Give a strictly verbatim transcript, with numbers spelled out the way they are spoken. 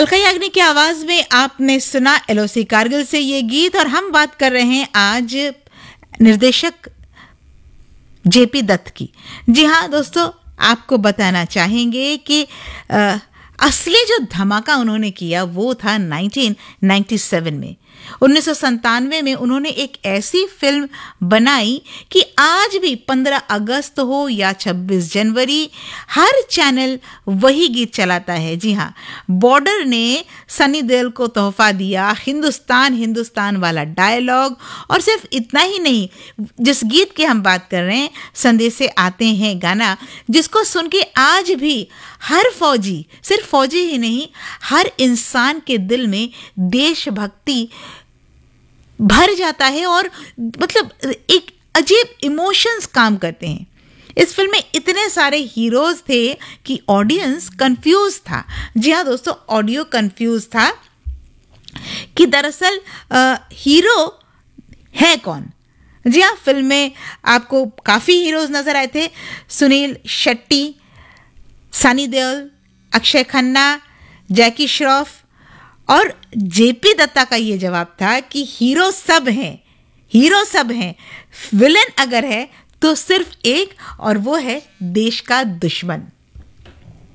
अलका याग्निक की आवाज में आपने सुना एलओसी कारगिल से ये गीत। और हम बात कर रहे हैं आज निर्देशक जेपी दत्त की। जी हाँ दोस्तों, आपको बताना चाहेंगे कि आ, असली जो धमाका उन्होंने किया वो था नाइनटीन नाइंटी सेवन में। उन्नीस सौ सत्तानवे में उन्होंने एक ऐसी फिल्म बनाई कि आज भी पंद्रह अगस्त हो या छब्बीस जनवरी, हर चैनल वही गीत चलाता है। जी हाँ, बॉर्डर ने सनी देओल को तोहफा दिया हिंदुस्तान हिंदुस्तान वाला डायलॉग। और सिर्फ इतना ही नहीं, जिस गीत की हम बात कर रहे हैं, संदेश से आते हैं गाना, जिसको सुन के आज भी हर फौजी, सिर्फ फौजी ही नहीं, हर इंसान के दिल में देशभक्ति भर जाता है और मतलब एक अजीब इमोशंस काम करते हैं। इस फिल्म में इतने सारे हीरोज थे कि ऑडियंस कंफ्यूज था। जी हाँ दोस्तों, ऑडियो कंफ्यूज था कि दरअसल हीरो है कौन। जी हाँ, फिल्म में आपको काफ़ी हीरोज नजर आए थे। सुनील शेट्टी, सनी देओल, अक्षय खन्ना, जैकी श्रॉफ। और जेपी दत्ता का ये जवाब था कि हीरो सब हैं, हीरो सब हैं, विलन अगर है तो सिर्फ एक, और वो है देश का दुश्मन।